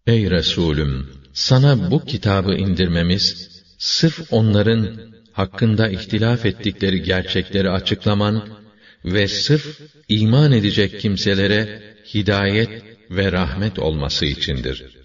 Ey Resulüm! Sana bu kitabı indirmemiz, sırf onların hakkında ihtilaf ettikleri gerçekleri açıklaman ve sırf iman edecek kimselere hidayet ve rahmet olması içindir.